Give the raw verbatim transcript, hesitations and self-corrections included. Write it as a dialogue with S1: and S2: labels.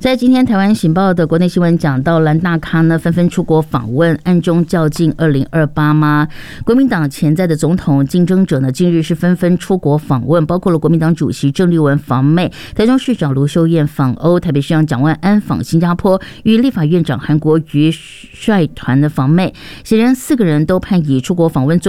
S1: 在今天台湾醒报的国内新闻讲到，蓝大咖呢纷纷出国访问，暗中较劲二零二八吗？国民党潜在的总统竞争者呢，近日是纷纷出国访问，包括了国民党主席郑丽文访美，台中市长卢秀燕访欧，台北市长蒋万安访新加坡，与立法院长韩国瑜率团的访美。显然，四个人都盼以出国访问